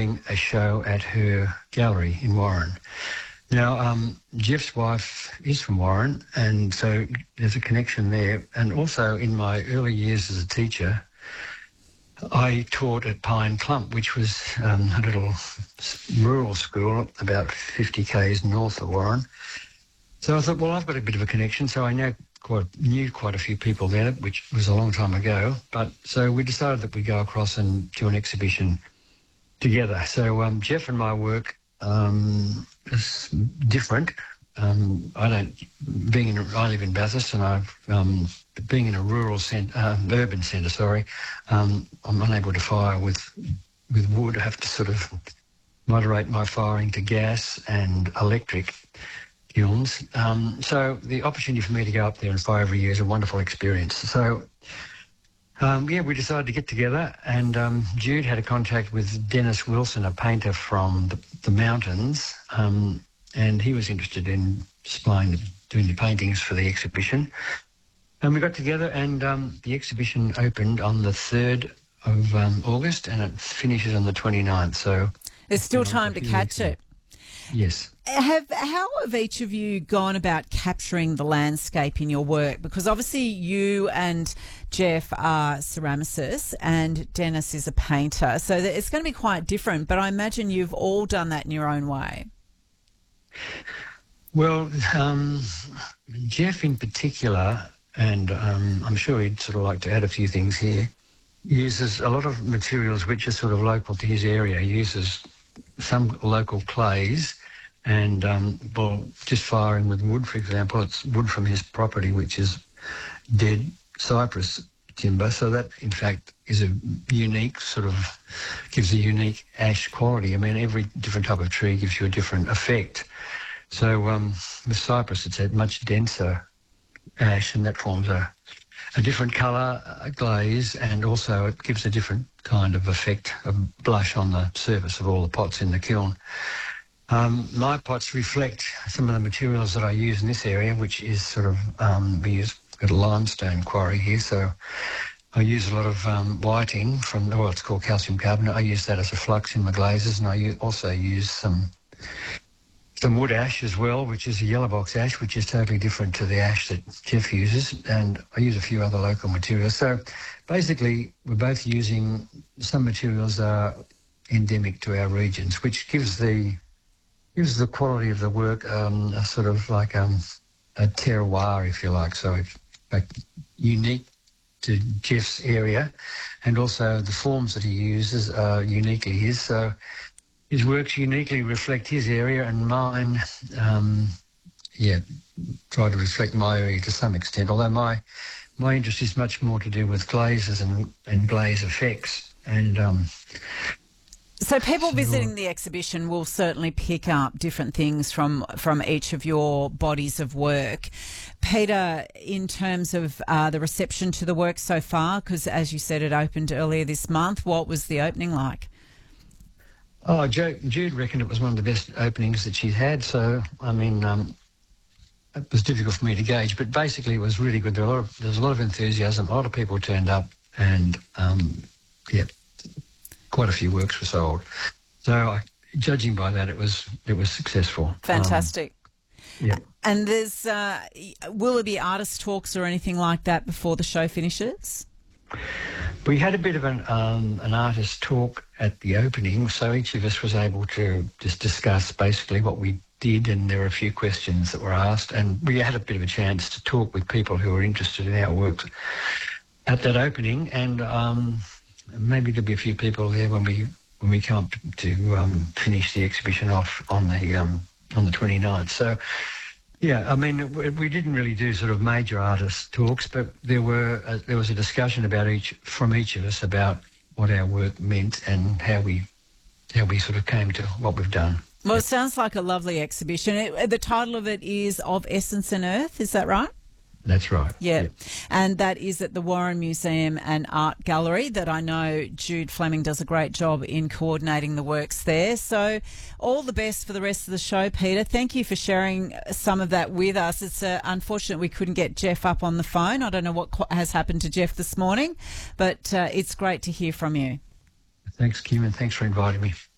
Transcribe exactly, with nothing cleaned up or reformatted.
doing a show at her gallery in Warren. Now, um, Jeff's wife is from Warren, and so there's a connection there. And also in my early years as a teacher, I taught at Pine Clump, which was um, a little rural school about fifty kays north of Warren. So I thought, well, I've got a bit of a connection, so I know quite, knew quite a few people there, which was a long time ago. But so we decided that we'd go across and do an exhibition together. So um, Jeff and my work um, is different. Um, I don't, being in, I live in Bathurst, and I've, um, being in a rural centre, uh, urban centre, sorry, um, I'm unable to fire with, with wood. I have to sort of moderate my firing to gas and electric kilns. Um, so the opportunity for me to go up there and fire every year is a wonderful experience. So, um, yeah, we decided to get together, and um, Jude had a contact with Dennis Wilson, a painter from the, the mountains, um, and he was interested in supplying, the, doing the paintings for the exhibition. And we got together, and um, the exhibition opened on the third of um, August, and it finishes on the twenty-ninth. So there's still time to catch it. Yes. Have how have each of you gone about capturing the landscape in your work? Because obviously you and Jeff are ceramicists and Dennis is a painter, so that it's going to be quite different. But I imagine you've all done that in your own way. Well, um, Jeff in particular, and um, I'm sure he'd sort of like to add a few things here, uses a lot of materials which are sort of local to his area. He uses some local clays and, um, well, just firing with wood, for example. It's wood from his property, which is dead cypress timber. So that, in fact, is a unique sort of, gives a unique ash quality. I mean, every different type of tree gives you a different effect. So um, with cypress, it's a much denser ash, and that forms a, a different colour, a glaze, and also it gives a different kind of effect, a blush on the surface of all the pots in the kiln. Um, my pots reflect some of the materials that I use in this area, which is sort of, um, we use got a limestone quarry here, so I use a lot of um, whiting from, well, it's called calcium carbonate. I use that as a flux in my glazes, and I u- also use some some wood ash as well, which is a yellow box ash, which is totally different to the ash that Jeff uses, and I use a few other local materials. So basically, we're both using some materials that are endemic to our regions, which gives the gives the quality of the work um, a sort of like um, a terroir, if you like. So it's like unique to Jeff's area, and also the forms that he uses are uniquely his. So his works uniquely reflect his area, and mine, um, yeah, try to reflect my area to some extent, although my my interest is much more to do with glazes and, and glaze effects. And um, so people so, visiting the exhibition will certainly pick up different things from, from each of your bodies of work. Peter, in terms of uh, the reception to the work so far, because as you said, it opened earlier this month, what was the opening like? Oh, Jo- Jude reckoned it was one of the best openings that she's had. So, I mean, um, it was difficult for me to gauge, but basically it was really good. There, were a lot of, there was a lot of enthusiasm. A lot of people turned up, and um, yeah, quite a few works were sold. So, I, judging by that, it was it was successful. Fantastic. Um, yeah. And there's uh, will there be artist talks or anything like that before the show finishes? We had a bit of an um, an artist talk at the opening, so each of us was able to just discuss basically what we did, and there were a few questions that were asked, and we had a bit of a chance to talk with people who were interested in our work at that opening, and um, maybe there'll be a few people there when we when we come up to um, finish the exhibition off on the um, on the twenty-ninth. So. Yeah, I mean, we didn't really do sort of major artist talks, but there were uh, there was a discussion about each from each of us about what our work meant and how we how we sort of came to what we've done. Well, it sounds like a lovely exhibition. It, the title of it is Of Essence and Earth, is that right? That's right. Yeah. yeah. And that is at the Warren Museum and Art Gallery that I know Jude Fleming does a great job in coordinating the works there. So all the best for the rest of the show, Peter. Thank you for sharing some of that with us. It's uh, unfortunate we couldn't get Jeff up on the phone. I don't know what co- has happened to Jeff this morning, but uh, it's great to hear from you. Thanks, Kim, and thanks for inviting me.